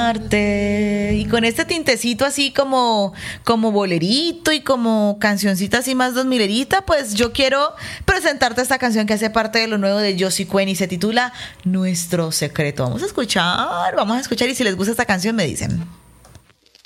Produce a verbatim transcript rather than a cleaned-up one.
amarte. Y con este tintecito así como, como bolerito y como cancioncita así más dos milerita, pues yo quiero presentarte esta canción que hace parte de lo nuevo de Josie Cuen y se titula Nuestro Secreto. Vamos a escuchar, vamos a escuchar y si les gusta esta canción me dicen.